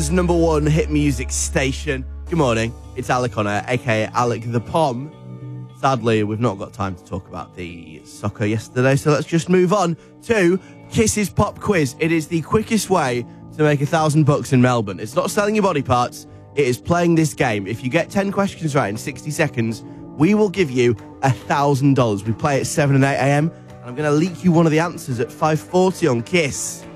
Number one hit music station. Good morning, it's Alec Connor, aka Alec the Pom. Sadly, we've not got time to talk about the soccer yesterday, so let's just move on to Kiss's Pop Quiz. It is the quickest way to make $1,000 in Melbourne. It's not selling your body parts, it is playing this game. If you get 10 questions right in 60 seconds, we will give you $1,000. We play at 7 and 8 a.m, and I'm going to leak you one of the answers at 5:40 on Kiss.